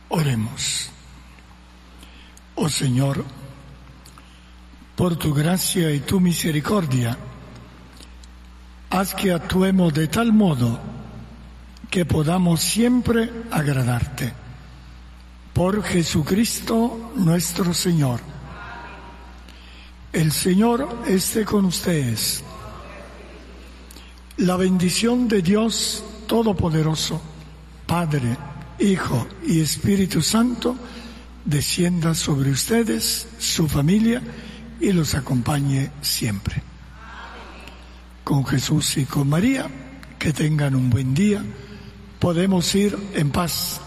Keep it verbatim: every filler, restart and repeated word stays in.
Oremos. Oh Señor, por tu gracia y tu misericordia, haz que actuemos de tal modo que podamos siempre agradarte. Por Jesucristo nuestro Señor. El Señor esté con ustedes. La bendición de Dios Todopoderoso, Padre, Hijo y Espíritu Santo, descienda sobre ustedes, su familia, y los acompañe siempre. Con Jesús y con María, que tengan un buen día. Podemos ir en paz.